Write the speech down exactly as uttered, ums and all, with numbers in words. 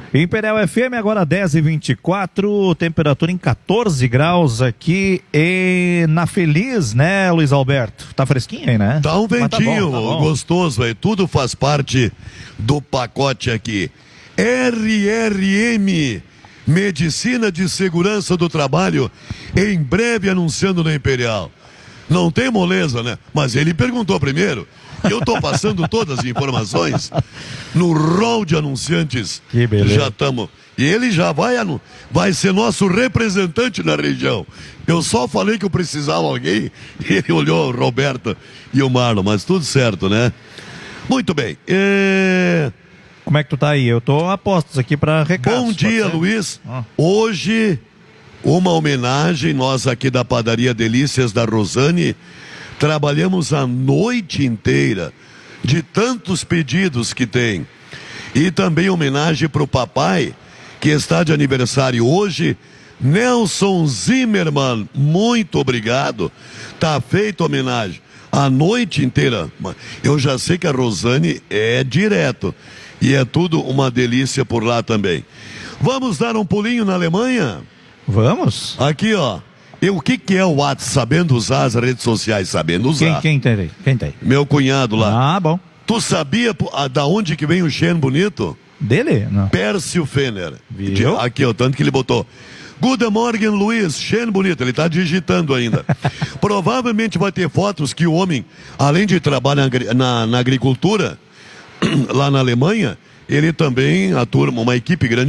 Imperial F M, agora dez e vinte e quatro, temperatura em quatorze graus aqui e na Feliz, né, Luiz Alberto? Tá fresquinho aí, né? Tá um ventinho tá bom, tá bom. gostoso aí, tudo faz parte do pacote aqui. R R M, Medicina de Segurança do Trabalho, em breve anunciando na Imperial. Não tem moleza, né? Mas ele perguntou primeiro. E eu tô passando todas as informações no rol de anunciantes. Que beleza. Já estamos. E ele já vai, vai ser nosso representante na região. Eu só falei que eu precisava de alguém. E ele olhou o Roberto e o Marlon, mas tudo certo, né? Muito bem. É... Como é que tu tá aí? Eu tô a postos aqui para recados. Bom dia, Luiz. Ah. Hoje, uma homenagem, nós aqui da Padaria Delícias da Rosane, trabalhamos a noite inteira, de tantos pedidos que tem. E também homenagem para o papai, que está de aniversário hoje, Nelson Zimmermann. Muito obrigado. Tá feita a homenagem a noite inteira. Eu já sei que a Rosane é direto. E é tudo uma delícia por lá também. Vamos dar um pulinho na Alemanha? Vamos? Aqui, ó. E o que, que é o WhatsApp? Sabendo usar as redes sociais, sabendo usar. Quem, quem tem? Quem tem? Meu cunhado lá. Ah, bom. Tu sabia a, da onde que vem o Xen bonito? Dele? Não. Pércio Fenner. Viu? Aqui, ó, tanto que ele botou. Guten Morgen, Luiz. Xen bonito. Ele tá digitando ainda. Provavelmente vai ter fotos que o homem, além de trabalhar na, na, na agricultura, lá na Alemanha, ele também, a turma, uma equipe grande,